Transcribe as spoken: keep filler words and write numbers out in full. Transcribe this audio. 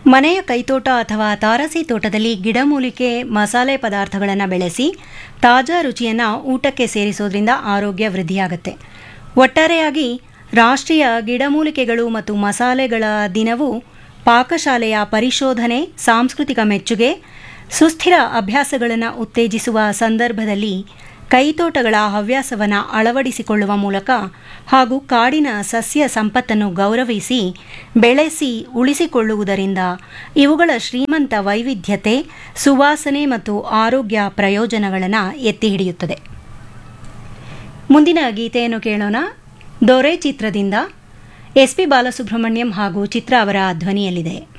ಮನೆಯ ಕೈತೋಟ ಅಥವಾ ತಾರಸಿ ತೋಟದಲ್ಲಿ ಗಿಡಮೂಲಿಕೆ ಮಸಾಲೆ ಪದಾರ್ಥಗಳನ್ನು ಬೆಳೆಸಿ ತಾಜಾ ರುಚಿಯನ್ನು ಊಟಕ್ಕೆ ಸೇರಿಸೋದ್ರಿಂದ ಆರೋಗ್ಯ ವೃದ್ಧಿಯಾಗುತ್ತೆ. ಒಟ್ಟಾರೆಯಾಗಿ ರಾಷ್ಟ್ರೀಯ ಗಿಡಮೂಲಿಕೆಗಳು ಮತ್ತು ಮಸಾಲೆಗಳ ದಿನವು ಪಾಕಶಾಲೆಯ ಪರಿಶೋಧನೆ, ಸಾಂಸ್ಕೃತಿಕ ಮೆಚ್ಚುಗೆ, ಸುಸ್ಥಿರ ಅಭ್ಯಾಸಗಳನ್ನು ಉತ್ತೇಜಿಸುವ ಸಂದರ್ಭದಲ್ಲಿ ಕೈತೋಟಗಳ ಹವ್ಯಾಸವನ್ನು ಅಳವಡಿಸಿಕೊಳ್ಳುವ ಮೂಲಕ ಹಾಗೂ ಕಾಡಿನ ಸಸ್ಯ ಸಂಪತ್ತನ್ನು ಗೌರವಿಸಿ ಬೆಳೆಸಿ ಉಳಿಸಿಕೊಳ್ಳುವುದರಿಂದ ಇವುಗಳ ಶ್ರೀಮಂತ ವೈವಿಧ್ಯತೆ, ಸುವಾಸನೆ ಮತ್ತು ಆರೋಗ್ಯ ಪ್ರಯೋಜನಗಳನ್ನು ಎತ್ತಿ ಹಿಡಿಯುತ್ತದೆ. ಮುಂದಿನ ಗೀತೆಯನ್ನು ಕೇಳೋಣ. ದೊರೆ ಚಿತ್ರದಿಂದ ಎಸ್ ಪಿ ಬಾಲಸುಬ್ರಹ್ಮಣ್ಯಂ ಹಾಗೂ ಚಿತ್ರ ಅವರ ಧ್ವನಿಯಲ್ಲಿದೆ.